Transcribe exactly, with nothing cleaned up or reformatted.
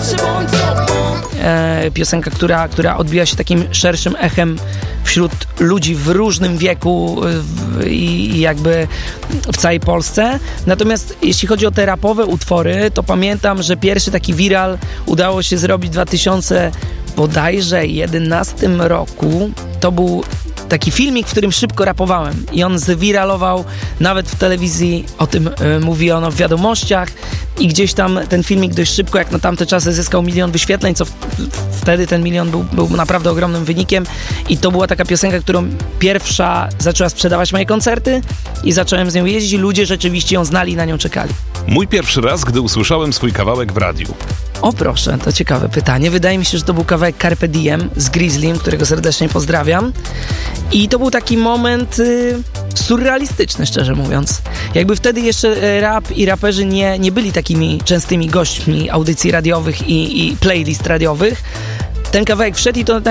E, piosenka, która, która odbija się takim szerszym echem wśród ludzi w różnym wieku w, i, i jakby w całej Polsce. Natomiast jeśli chodzi o te rapowe utwory, to pamiętam, że pierwszy taki viral udało się zrobić w dwa tysiące bodajże jedenastym roku. To był taki filmik, w którym szybko rapowałem i on zwiralował nawet w telewizji, o tym y, mówiono w wiadomościach i gdzieś tam ten filmik dość szybko, jak na tamte czasy, zyskał milion wyświetleń, co w, w, wtedy ten milion był, był naprawdę ogromnym wynikiem i to była taka piosenka, którą pierwsza zaczęła sprzedawać moje koncerty i zacząłem z nią jeździć i ludzie rzeczywiście ją znali i na nią czekali. Mój pierwszy raz, gdy usłyszałem swój kawałek w radiu. O proszę, to ciekawe pytanie. Wydaje mi się, że to był kawałek Carpe Diem z Grizzlym, którego serdecznie pozdrawiam. I to był taki moment y, surrealistyczny, szczerze mówiąc. Jakby wtedy jeszcze rap i raperzy nie, nie byli takimi częstymi gośćmi audycji radiowych i, i playlist radiowych. Ten kawałek wszedł i to